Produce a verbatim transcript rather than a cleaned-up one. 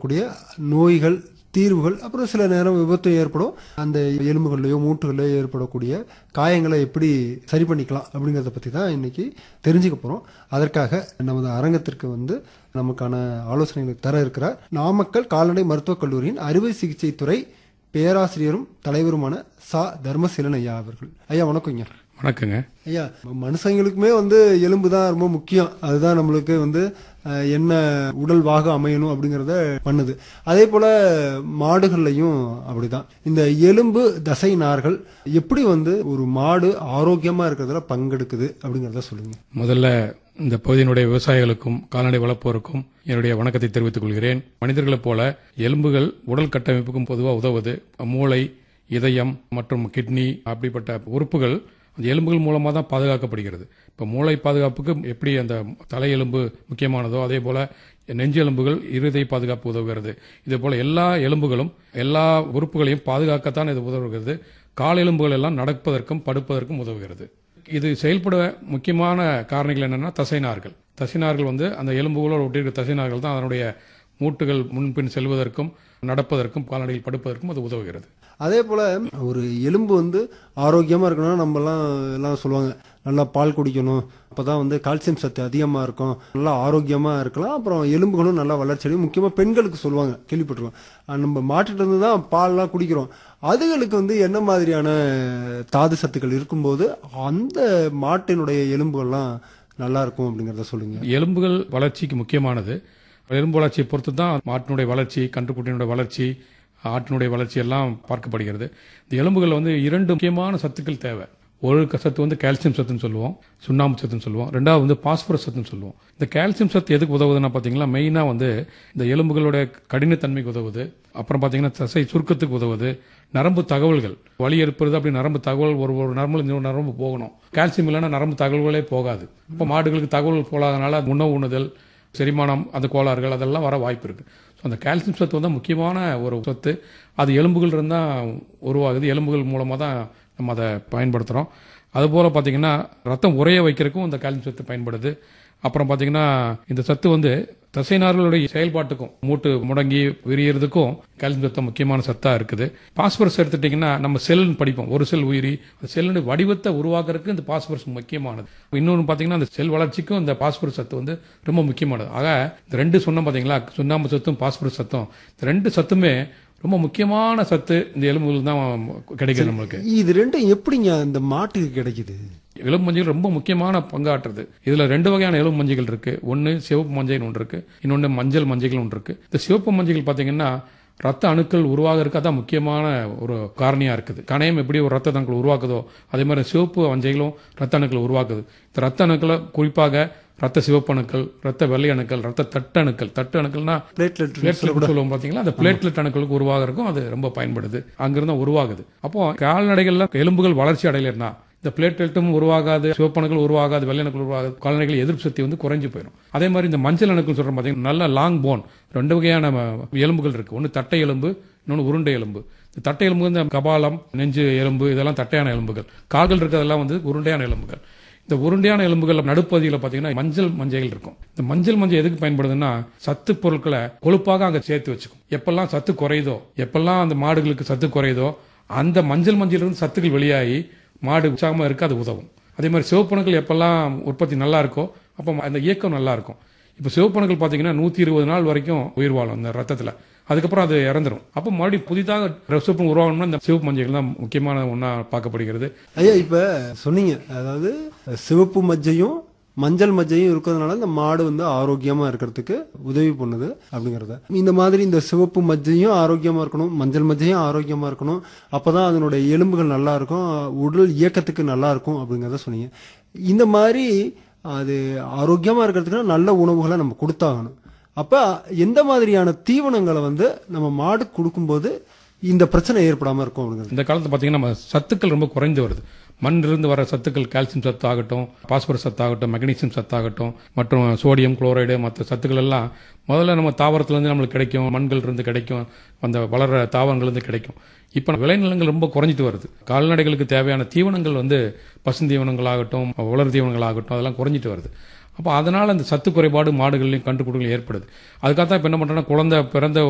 ஏற்படக்கூடிய நோய்கள், தீர்வுகள், அப்புறம் சில நேரம் விபத்து ஏற்படும். அந்த எலும்புகள்லையோ மூட்டுகள்லையோ ஏற்படக்கூடிய காயங்களை எப்படி சரி பண்ணிக்கலாம் அப்படிங்கிறத பற்றி தான் இன்னைக்கு தெரிஞ்சுக்க போகிறோம். அதற்காக நமது அரங்கத்திற்கு வந்து நமக்கான ஆலோசனைகளை தர இருக்கிறார் நாமக்கல் கால்நடை மருத்துவக் கல்லூரியின் அறுவை சிகிச்சை துறை பேராசிரியரும் தலைவருமான சா தர்மசீலன் ஐயா அவர்கள். ஐயா வணக்கங்க. வணக்கங்க ஐயா. மனுஷங்களுக்குமே வந்து எலும்பு தான் ரொம்ப முக்கியம். அதுதான் நம்மளுக்கு வந்து என்ன உடல் வாக அமையணும் அப்படிங்கறத பண்ணுது. அதே போல மாடுகள்லையும் அப்படிதான். இந்த எலும்பு தசை நார்கள் எப்படி வந்து ஒரு மாடு ஆரோக்கியமா இருக்கிறதுல பங்கெடுக்குது அப்படிங்கறத சொல்லுங்க. முதல்ல இந்த பகுதியினுடைய விவசாயிகளுக்கும் கால்நடை வளர்ப்போருக்கும் என்னுடைய வணக்கத்தை தெரிவித்துக் கொள்கிறேன். மனிதர்களைப் போல எலும்புகள் உடல் கட்டமைப்புக்கும் பொதுவாக உதவுது. மூளை, இதயம் மற்றும் கிட்னி அப்படிப்பட்ட உறுப்புகள் அந்த எலும்புகள் மூலமாக தான் பாதுகாக்கப்படுகிறது. இப்போ மூளை பாதுகாப்புக்கு எப்படி அந்த தலை எலும்பு முக்கியமானதோ அதே போல நெஞ்சு எலும்புகள் இருதய பாதுகாப்பு உதவுகிறது. இதே போல எல்லா எலும்புகளும் எல்லா உறுப்புகளையும் பாதுகாக்கத்தான் இது உதவுகிறது. கால் எலும்புகள் எல்லாம் நடப்பதற்கும் படுப்பதற்கும் உதவுகிறது. இது செயல்பட முக்கியமான காரணிகள் என்னன்னா தசைநார்கள். தசைநார்கள் வந்து அந்த எலும்புகளோடு ஒட்டியிருக்கிற தசைநார்கள் தான் அதனுடைய மூட்டுகள் முன்பின் செல்வதற்கும் நடப்பதற்கும் கால்நடையில் படுப்பதற்கும் அது உதவுகிறது. அதே போல ஒரு எலும்பு வந்து ஆரோக்கியமா இருக்கணும். நம்ம எல்லாம் எல்லாம் சொல்லுவாங்க நல்லா பால் குடிக்கணும், அப்பதான் வந்து கால்சியம் சத்து அதிகமா இருக்கும், நல்லா ஆரோக்கியமா இருக்கலாம், அப்புறம் எலும்புகளும் நல்லா வளர்ச்சி அடையும். முக்கியமா பெண்களுக்கு சொல்லுவாங்க, கேள்விப்பட்டிருக்கோம். நம்ம மாட்டுட்டு இருந்து தான் பால்லாம் குடிக்கிறோம். அதுகளுக்கு வந்து என்ன மாதிரியான தாது சத்துக்கள் இருக்கும்போது அந்த மாட்டினுடைய எலும்புகள்லாம் நல்லா இருக்கும் அப்படிங்கறத சொல்லுங்க. எலும்புகள் வளர்ச்சிக்கு முக்கியமானது. எலும்பு வளர்ச்சியை பொறுத்து தான் மாட்டினுடைய வளர்ச்சி, கன்றுக்குட்டியினுடைய வளர்ச்சி, ஆட்டினுடைய வளர்ச்சி எல்லாம் பார்க்கப்படுகிறது. இந்த எலும்புகள் வந்து இரண்டு முக்கியமான சத்துக்கள் தேவை. ஒரு சத்து வந்து கால்சியம் சத்துன்னு சொல்லுவோம், சுண்ணாம்பு சத்துன்னு சொல்லுவோம். ரெண்டாவது வந்து பாஸ்பரஸ் சத்துன்னு சொல்லுவோம். இந்த கால்சியம் சத்து எதுக்கு உதவுதுன்னா பாத்தீங்கன்னா மெயினா வந்து இந்த எலும்புகளோட கடினத்தன்மைக்கு உதவுது. அப்புறம் பாத்தீங்கன்னா தசை சுருக்கத்துக்கு உதவுது. நரம்பு தகவல்கள் வலி ஏற்படுது அப்படி நரம்பு தகவல் ஒரு ஒரு நரம்பு இன்னொரு நரம்பு போகணும். கால்சியம் இல்லைன்னா நரம்பு தகவல்களே போகாது. இப்போ மாடுகளுக்கு தகவல் போகாதனால உணவு உண்ணுதல், செரிமானம், அந்த கோளாறுகள் அதெல்லாம் வர வாய்ப்பு இருக்கு. அந்த கால்சியம் சத்து வந்து முக்கியமான ஒரு சத்து. அது எலும்புகள் இருந்தா உருவாகுது. எலும்புகள் மூலமா தான் நம்ம அதை பயன்படுத்துறோம். அதுபோல பாத்தீங்கன்னா ரத்தம் உறைய வைக்கிறதுக்கும் இந்த கால்சியம் சத்து பயன்படுது. அப்புறம் பாத்தீங்கன்னா இந்த சத்து வந்து தசைநார்களுடைய செயல்பாட்டுக்கும் மூட்டு முடங்கி விரியறதுக்கும் கால்சியம் சத்து முக்கியமான சத்தா இருக்குது. பாஸ்பரஸ் எடுத்துட்டீங்கன்னா நம்ம செல் படிப்போம், ஒரு செல் உயிரி, அந்த செல்லுடைய வடிவத்தை உருவாக்குறதுக்கு இந்த பாஸ்பரஸ் முக்கியமானது. இன்னொன்று பாத்தீங்கன்னா அந்த செல் வளர்ச்சிக்கும் இந்த பாஸ்பரஸ் சத்து வந்து ரொம்ப முக்கியமானது. ஆக இந்த ரெண்டு சொன்னோம் பாத்தீங்களா, சுண்ணாம்பு சத்தும் பாஸ்பரஸ் சத்தும், இந்த ரெண்டு சத்துமே ரொம்ப முக்கியமான சத்து இந்த எலும்புகள் தான் கிடைக்குது நம்மளுக்கு. இது ரெண்டும் எப்படிங்க இந்த மாட்டுக்கு கிடைக்குது? எலும்பு மஞ்சள் ரொம்ப முக்கியமான பங்காற்றுது. இதுல ரெண்டு வகையான எலும்பு மஞ்சள் இருக்கு. ஒன்னு சிவப்பு மஞ்சள் ஒன்று இருக்கு, இன்னொன்னு மஞ்சள் மஞ்சள் ஒன்று இருக்கு. இந்த சிவப்பு மஞ்சள் பாத்தீங்கன்னா ரத்த அணுக்கள் உருவாகிறதுக்கு அதான் முக்கியமான ஒரு காரணியா இருக்குது. கணையம் எப்படி ஒரு ரத்த அணுக்கள் உருவாக்குதோ அதே மாதிரி சிவப்பு மஞ்சளும் ரத்த அணுக்கள் உருவாக்குது. இந்த ரத்த அணுக்களை குறிப்பாக ரத்த சிவப்பு அணுக்கள், ரத்த வெள்ளை அணுக்கள், ரத்த தட்டு அணுக்கள், தட்டு அணுக்கள்னா பிளேட்லெட் சொல்லுவோம் பாத்தீங்களா, அந்த பிளேட்லெட் அணுக்களுக்கு உருவாகிறதுக்கும் அது ரொம்ப பயன்படுது. அங்கிருந்து உருவாகுது. அப்போ கால்நடைகள்ல எலும்புகள் வளர்ச்சி அடையலைன்னா இந்த பிளேட்லெட்டும் உருவாகாது, சிவப்பு அணுக்கள் உருவாகாது, வெள்ளை அணுக்கள் உருவாகாது, கால்நடைகள் எதிர்ப்பு சக்தி வந்து குறைஞ்சு போயிடும். அதே மாதிரி இந்த மஞ்சள் அணுக்கள் சொல்றோம் பாத்தீங்கன்னா நல்ல லாங் போன், ரெண்டு வகையான எலும்புகள் இருக்கு. ஒன்னு தட்டை எலும்பு, இன்னொன்னு உருண்டை எலும்பு. இந்த தட்டை எலும்பு இந்த கபாலம், நெஞ்சு எலும்பு இதெல்லாம் தட்டையான எலும்புகள். கால்கள் இருக்கிறதெல்லாம் வந்து உருண்டையான எலும்புகள். இந்த உருண்டையான எலும்புகள் நடுப்பகுதியில் பாத்தீங்கன்னா மஞ்சள் மஞ்சள் இருக்கும். இந்த மஞ்சள் மஞ்சள் எதுக்கு பயன்படுதுன்னா சத்து பொருட்களை கொழுப்பாக அங்க சேர்த்து வச்சுக்கும். எப்பெல்லாம் சத்து குறையுதோ, எப்பெல்லாம் அந்த மாடுகளுக்கு சத்து குறையுதோ அந்த மஞ்சள் மஞ்சள் இருந்து சத்துக்கள் வெளியாகி மாடு உற்சாகமா இருக்கு, அது உதவும். அதே மாதிரி சிவப்பணுக்கள் எப்பெல்லாம் உற்பத்தி நல்லா இருக்கோ அப்போ அந்த இயக்கம் நல்லா இருக்கும். இப்ப சிவப்பணுக்கள் பாத்தீங்கன்னா நூத்தி இருபது நாள் வரைக்கும் உயிர் வாழும் அந்த ரத்தத்துல. அதுக்கப்புறம் அது இறந்துரும். அப்ப மறுபடியும் புதிதாக சிவப்பு உருவாகணும்னா இந்த சிவப்பு மஞ்சள் தான் முக்கியமான ஒன்னா பார்க்கப்படுகிறது. ஐயா இப்ப சொன்னீங்க, அதாவது சிவப்பு மஞ்சையும் மஞ்சள் மஞ்சையும் இருக்கிறதுனால இந்த மாடு வந்து ஆரோக்கியமா இருக்கிறதுக்கு உதவி பண்ணுது அப்படிங்கறத. இந்த மாதிரி இந்த சிவப்பு மஞ்சையும் ஆரோக்கியமா இருக்கணும், மஞ்சள் மஞ்சையும் ஆரோக்கியமா இருக்கணும், அப்பதான் அதனுடைய எலும்புகள் நல்லா இருக்கும், உடல் இயக்கத்துக்கு நல்லா இருக்கும் அப்படிங்கறத சொன்னீங்க. இந்த மாதிரி அது ஆரோக்கியமா இருக்கிறதுக்கு நல்ல உணவுகளை நம்ம கொடுத்தாகணும். அப்ப எந்த மாதிரியான தீவனங்களை வந்து நம்ம மாடு கொடுக்கும்போது இந்த பிரச்சனை ஏற்படாம இருக்கும் அப்படிங்கிறது? இந்த காலத்துல பாத்தீங்கன்னா நம்ம சத்துக்கள் ரொம்ப குறைந்து வருது. மண்ணிலிருந்து வர சத்துக்கள் கால்சியம் சத்து ஆகட்டும், பாஸ்பரஸ் சத்து ஆகட்டும், மெக்னீசியம் சத்து ஆகட்டும், மற்றும் சோடியம் குளோரைடு மற்ற சத்துக்கள் எல்லாம் முதல்ல நம்ம தாவரத்துல இருந்து நம்மளுக்கு கிடைக்கும், மண்கள் இருந்து கிடைக்கும், அந்த வளர்ற தாவரங்கள் இருந்து கிடைக்கும். இப்ப விளைநிலங்கள் ரொம்ப குறைஞ்சிட்டு வருது. கால்நடைகளுக்கு தேவையான தீவனங்கள் வந்து பசுந்தீவனங்கள் ஆகட்டும், உலர் தீவனங்கள் ஆகட்டும் அதெல்லாம் குறைஞ்சிட்டு வருது. அப்போ அதனால அந்த சத்து குறைபாடு மாடுகளையும் கன்றுக்குட்டிகளையும் ஏற்படுது. அதுக்காக தான் இப்ப என்ன பண்றோம்னா குழந்தை பிறந்த